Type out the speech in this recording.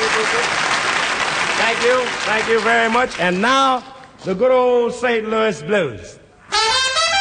Thank you very much. And now, the good old St. Louis Blues.